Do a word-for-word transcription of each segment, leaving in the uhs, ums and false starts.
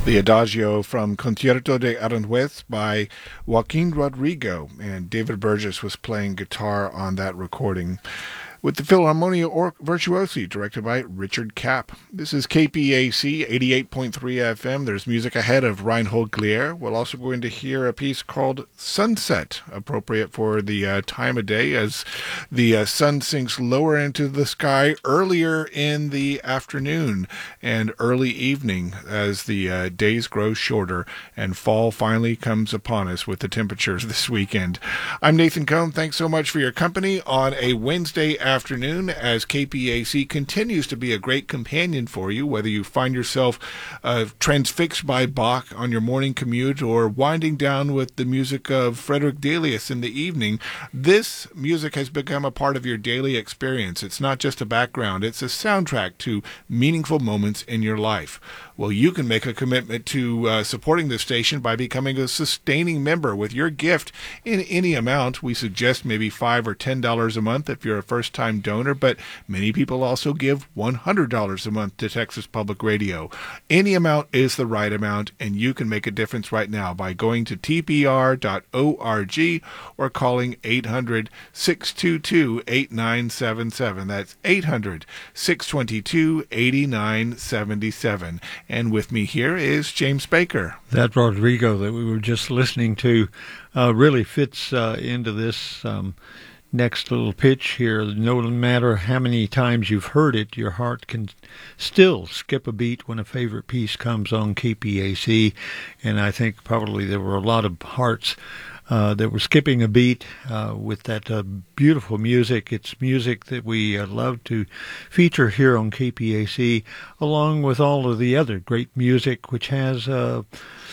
The Adagio from Concierto de Aranjuez by Joaquin Rodrigo, and David Burgess was playing guitar on that recording with the Philharmonia or Virtuosi, directed by Richard Kapp. This is K P A C eighty-eight point three F M. There's music ahead of Reinhold Glier. We're also going to hear a piece called Sunset, appropriate for the uh, time of day as the uh, sun sinks lower into the sky earlier in the afternoon and early evening as the uh, days grow shorter and fall finally comes upon us with the temperatures this weekend. I'm Nathan Cohn. Thanks so much for your company on a Wednesday afternoon as K P A C continues to be a great companion for you, whether you find yourself uh, transfixed by Bach on your morning commute or winding down with the music of Frederick Delius in the evening. This music has become a part of your daily experience. It's not just a background, it's a soundtrack to meaningful moments in your life. Well, you can make a commitment to uh, supporting the station by becoming a sustaining member with your gift in any amount. We suggest maybe five or ten dollars a month if you're a first-time donor, but many people also give one hundred dollars a month to Texas Public Radio. Any amount is the right amount, and you can make a difference right now by going to T P R dot org or calling eight hundred, six two two, eight nine seven seven. That's eight hundred, six two two, eight nine seven seven. And with me here is James Baker. That Rodrigo that we were just listening to uh, really fits uh, into this um, next little pitch here. No matter how many times you've heard it, your heart can still skip a beat when a favorite piece comes on K P A C. And I think probably there were a lot of hearts Uh, that were skipping a beat uh, with that uh, beautiful music. It's music that we uh, love to feature here on K P A C, along with all of the other great music, which has uh,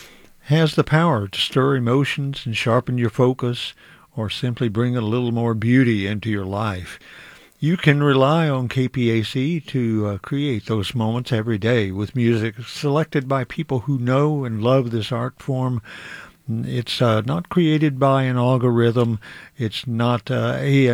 has the power to stir emotions and sharpen your focus, or simply bring a little more beauty into your life. You can rely on K P A C to uh, create those moments every day with music selected by people who know and love this art form. It's uh, not created by an algorithm. It's not uh,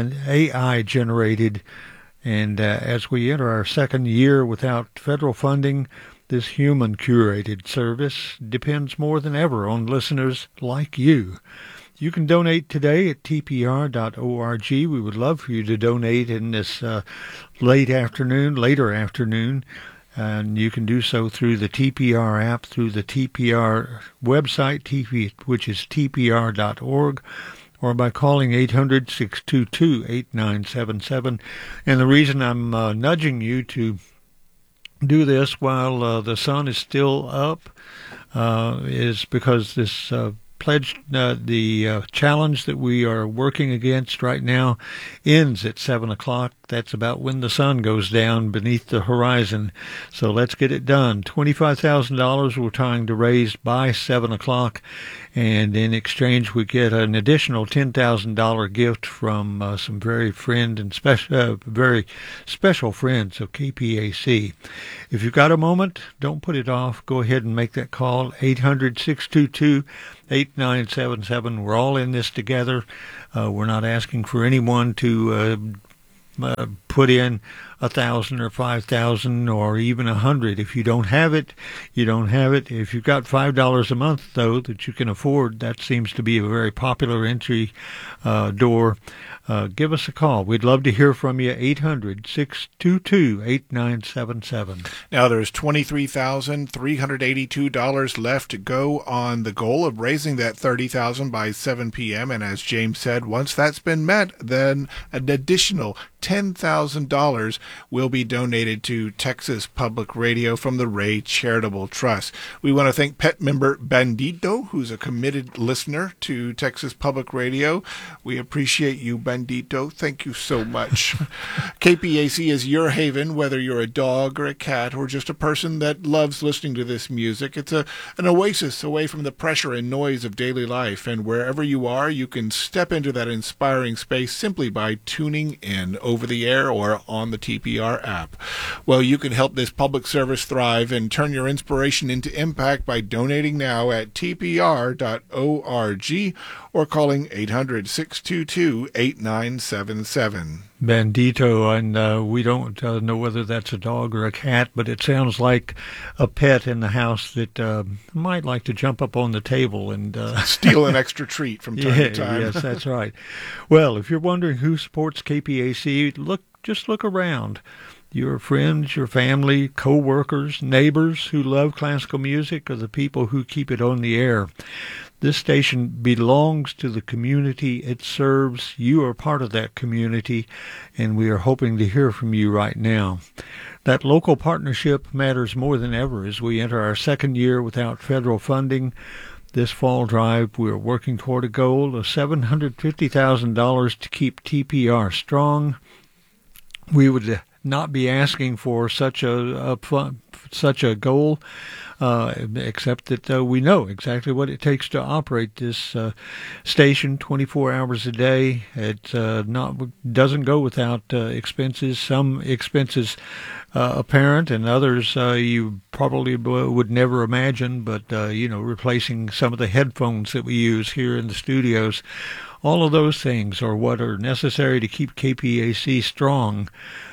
A I generated. And uh, as we enter our second year without federal funding, this human-curated service depends more than ever on listeners like you. You can donate today at T P R dot org. We would love for you to donate in this uh, late afternoon, later afternoon. And you can do so through the T P R app, through the T P R website, T P, which is T P R dot org, or by calling eight hundred, six two two, eight nine seven seven. And the reason I'm uh, nudging you to do this while uh, the sun is still up uh, is because this uh, pledge, uh, the uh, challenge that we are working against right now ends at seven o'clock. That's about when the sun goes down beneath the horizon. So let's get it done. twenty-five thousand dollars we're trying to raise by seven o'clock. And in exchange, we get an additional ten thousand dollars gift from uh, some very friend and special, uh, very special friends of K P A C. If you've got a moment, don't put it off. Go ahead and make that call, eight hundred, six two two, eight nine seven seven. We're all in this together. Uh, we're not asking for anyone to uh, uh, put in a thousand or five thousand or even a hundred. If you don't have it, you don't have it. If you've got five dollars a month, though, that you can afford, that seems to be a very popular entry uh, door. Uh, give us a call. We'd love to hear from you. eight hundred, six two two, eight nine seven seven. Now there's twenty-three thousand three hundred eighty-two dollars left to go on the goal of raising that thirty thousand dollars by seven p.m. And as James said, once that's been met, then an additional ten thousand dollars will be donated to Texas Public Radio from the Ray Charitable Trust. We want to thank pet member Bandito, who's a committed listener to Texas Public Radio. We appreciate you, Bandito. Thank you so much. K P A C is your haven, whether you're a dog or a cat or just a person that loves listening to this music. It's a an oasis away from the pressure and noise of daily life, and wherever you are, you can step into that inspiring space simply by tuning in over the air or on the T P R app. Well, you can help this public service thrive and turn your inspiration into impact by donating now at T P R dot org or calling eight hundred, six two two, eight nine seven seven. Bandito, and uh, we don't uh, know whether that's a dog or a cat, but it sounds like a pet in the house that uh, might like to jump up on the table and uh, steal an extra treat from time yeah, to time. Yes, that's right. Well, if you're wondering who supports K P A C, look, just look around. Your friends, your family, co-workers, neighbors who love classical music are the people who keep it on the air. This station belongs to the community it serves. You are part of that community, and we are hoping to hear from you right now. That local partnership matters more than ever as we enter our second year without federal funding. This fall drive, we are working toward a goal of seven hundred fifty thousand dollars to keep T P R strong. We would not be asking for such a, a fun, such a goal, uh, except that uh, we know exactly what it takes to operate this uh, station twenty-four hours a day. It uh, not doesn't go without uh, expenses. Some expenses uh, apparent, and others uh, you probably would never imagine. But uh, you know, replacing some of the headphones that we use here in the studios. All of those things are what are necessary to keep K P A C strong.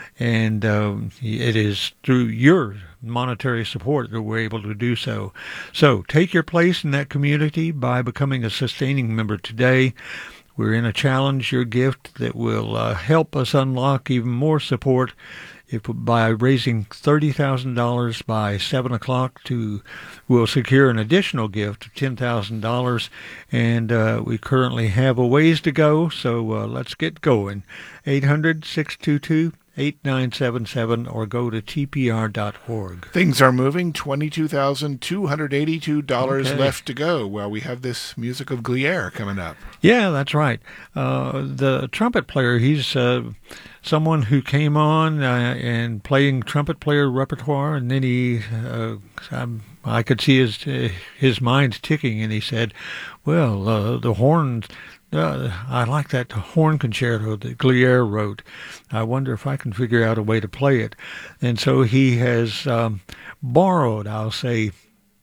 And um, it is through your monetary support that we're able to do so. So take your place in that community by becoming a sustaining member today. We're in a challenge, your gift, that will uh, help us unlock even more support if by raising thirty thousand dollars by seven o'clock to, we'll secure an additional gift of ten thousand dollars. And uh, we currently have a ways to go, so uh, let's get going. eight hundred, six two two, eight nine seven seven or go to T P R dot org. Things are moving. twenty-two thousand two hundred eighty-two dollars Okay. left to go. Well, we have this music of Glier coming up. Yeah, that's right. Uh, the trumpet player, he's uh, someone who came on uh, and playing trumpet player repertoire, and then he, uh, um, I could see his uh, his mind ticking, and he said, well, uh, the horns, Uh, I like that horn concerto that Glier wrote. I wonder if I can figure out a way to play it. And so he has um, borrowed, I'll say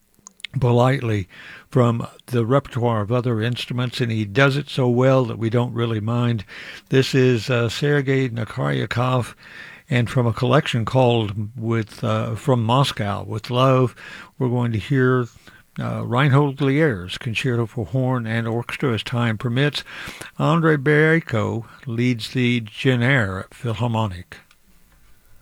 politely, from the repertoire of other instruments, and he does it so well that we don't really mind. This is uh, Sergei Nakaryakov, and from a collection called "With uh, from Moscow with Love," we're going to hear Uh, Reinhold Glier's Concerto for Horn and Orchestra as time permits. Andre Barrico leads the Jenner Philharmonic.